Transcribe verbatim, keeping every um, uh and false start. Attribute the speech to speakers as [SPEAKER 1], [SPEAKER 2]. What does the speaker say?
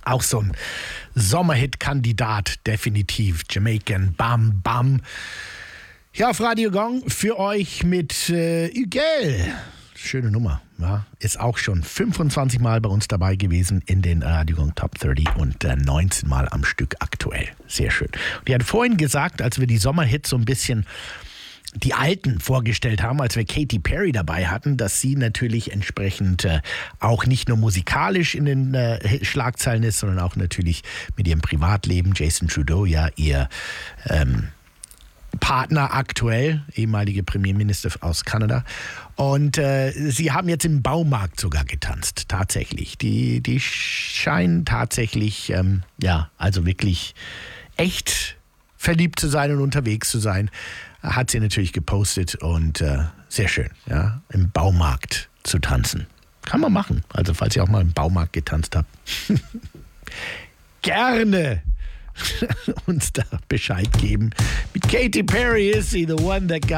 [SPEAKER 1] Auch so ein Sommerhit-Kandidat, definitiv. Jamaican Bam Bam. Ja, auf Radio Gong für euch mit äh, Ügel. Schöne Nummer, ja. Ist auch schon fünfundzwanzig Mal bei uns dabei gewesen in den Radio Gong Top dreißig und äh, neunzehn Mal am Stück aktuell. Sehr schön. Und die hat vorhin gesagt, als wir die Sommerhits so ein bisschen die Alten vorgestellt haben, als wir Katy Perry dabei hatten, dass sie natürlich entsprechend äh, auch nicht nur musikalisch in den äh, Schlagzeilen ist, sondern auch natürlich mit ihrem Privatleben. Jason Trudeau, ja, ihr ähm, Partner aktuell, ehemalige Premierminister aus Kanada. Und äh, sie haben jetzt im Baumarkt sogar getanzt, tatsächlich. Die, die scheinen tatsächlich, ähm, ja, also wirklich echt verliebt zu sein und unterwegs zu sein. Hat sie natürlich gepostet und äh, sehr schön, ja, im Baumarkt zu tanzen. Kann man machen, also falls ihr auch mal im Baumarkt getanzt habt. Gerne uns da Bescheid geben. Mit Katy Perry ist sie the one that got